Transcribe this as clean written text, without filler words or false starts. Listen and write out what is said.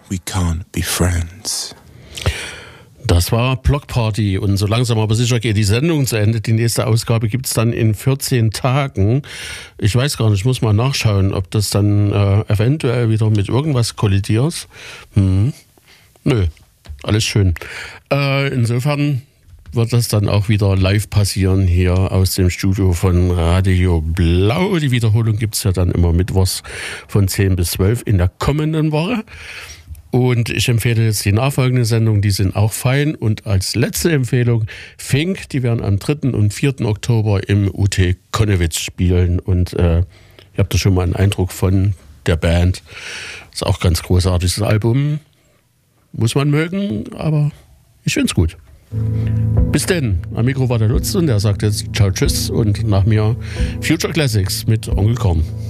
we can't be friends. Das war Block Party und so langsam aber sicher geht die Sendung zu Ende. Die nächste Ausgabe gibt es dann in 14 Tagen. Ich weiß gar nicht, ich muss mal nachschauen, ob das dann eventuell wieder mit irgendwas kollidiert. Nö, alles schön. Insofern wird das dann auch wieder live passieren hier aus dem Studio von Radio Blau. Die Wiederholung gibt es ja dann immer mittwochs von 10 bis 12 in der kommenden Woche. Und ich empfehle jetzt die nachfolgende Sendung, die sind auch fein. Und als letzte Empfehlung Fink, die werden am 3. und 4. Oktober im UT Konnewitz spielen. Und ihr habt da schon mal einen Eindruck von der Band. Ist auch ganz großartiges Album. Muss man mögen, aber ich finde es gut. Bis denn. Am Mikro war der Lutz und der sagt jetzt ciao, tschüss und nach mir Future Classics mit Onkel Korn.